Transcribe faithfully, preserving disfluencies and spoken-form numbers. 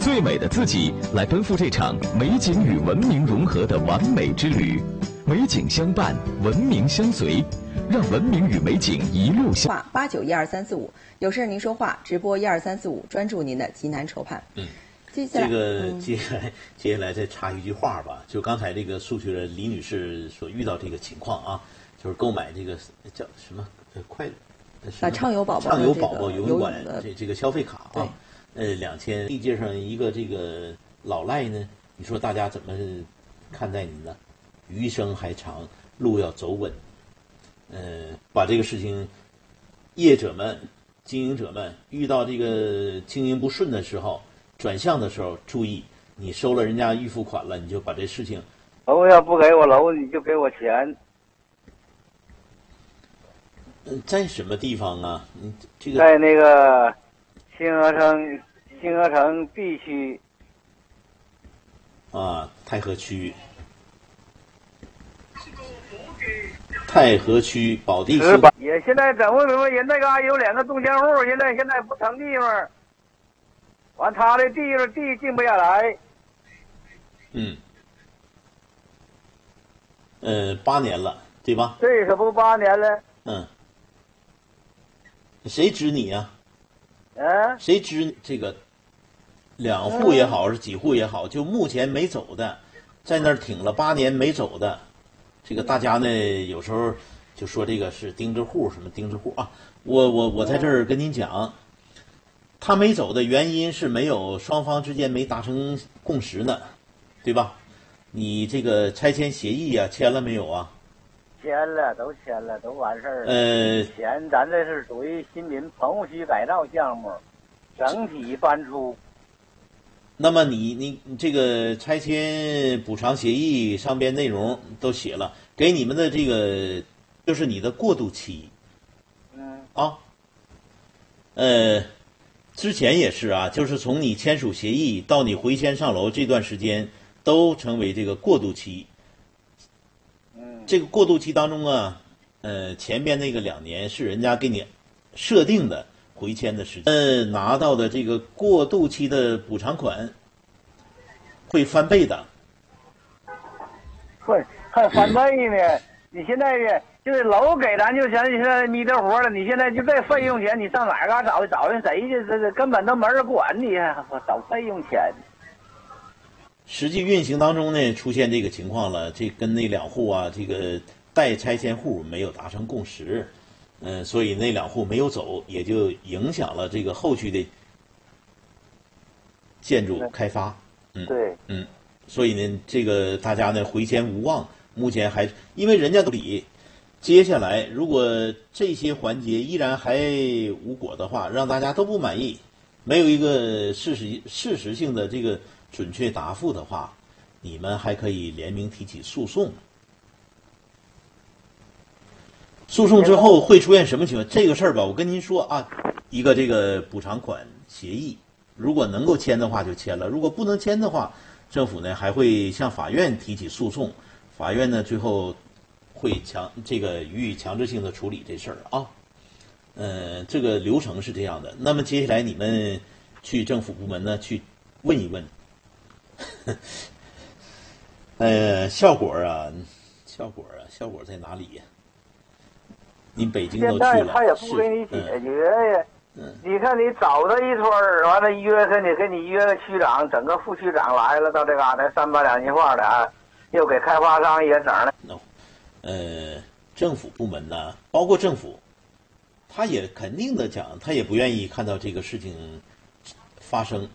最美的自己，来奔赴这场美景与文明融合的完美之旅。美景相伴，文明相随，让文明与美景一路相。 话八九一二三四五，有事您说话，直播一二三四五，专注您的急难愁盼。 嗯， 接下来这个嗯、 接下来接下来再插一句话吧，就刚才这个诉去了李女士所遇到这个情况啊，就是购买这个叫什么呃快啊畅游宝宝畅游宝宝游游泳馆泳的这这个消费卡啊，呃两千，地界上一个这个老赖呢，你说大家怎么看待你呢？余生还长，路要走稳。呃，把这个事情，业者们、经营者们遇到这个经营不顺的时候，转向的时候，注意，你收了人家预付款了，你就把这事情。 楼要不给我楼，你就给我钱。 嗯，在什么地方啊？你这个在那个星河城，星河城 B 区。 啊，太和区。太和区保地新也现在整不明白，人那嘎有两个动迁户，现在现在不成地方，完他的地方地进不下来。 嗯，呃，八年了，对吧？ 这可不八年了。 嗯，谁支你呀、 啊？嗯， 谁支这个两户也好，是几户也好，就目前没走的，在那儿挺了八年没走的。这个大家呢，有时候就说这个是钉子户，什么钉子户啊？我我我在这儿跟您讲，他没走的原因是没有双方之间没达成共识呢，对吧？你这个拆迁协议啊，签了没有啊？ 签了，都签了，都完事儿了。 呃， 钱咱这是属于新民棚户区改造项目，整体搬出。 那么你你你这个拆迁补偿协议上边内容都写了，给你们的这个就是你的过渡期， 嗯啊，呃，之前也是啊，就是从你签署协议到你回迁上楼这段时间，都成为这个过渡期。 嗯， 这个过渡期当中啊，呃，前边那个两年是人家给你设定的回迁的时间，呃，拿到的这个过渡期的补偿款会翻倍的。 会还翻倍呢？你现在就是楼给咱就行，现在眯着活了。你现在就这费用钱，你上哪儿嘎找找人谁去？这这根本都没人管你，我找费用钱。 实际运行当中呢，出现这个情况了，这跟那两户啊，这个待拆迁户没有达成共识。嗯，所以那两户没有走，也就影响了这个后续的建筑开发。嗯， 对， 嗯，所以呢，这个大家呢回迁无望，目前还因为人家都理，接下来如果这些环节依然还无果的话，让大家都不满意，没有一个事实事实性的这个准确答复的话，你们还可以联名提起诉讼。诉讼之后会出现什么情况？这个事儿吧，我跟您说啊，一个这个补偿款协议，如果能够签的话就签了，如果不能签的话，政府呢还会向法院提起诉讼，法院呢最后会强这个予以强制性的处理这事儿啊。呃，这个流程是这样的。那么接下来你们去政府部门呢去问一问，呃，效果啊，效果啊，效果在哪里呀？你北京都去了， 现在他也不给你解决呀。嗯、你看你找他一村儿，完了约他，你给你约个区长，整个副区长来了，到这嘎达三八两句话的啊，又给开发商也整了。 no， 呃，政府部门呢，包括政府，他也肯定的讲，他也不愿意看到这个事情发生，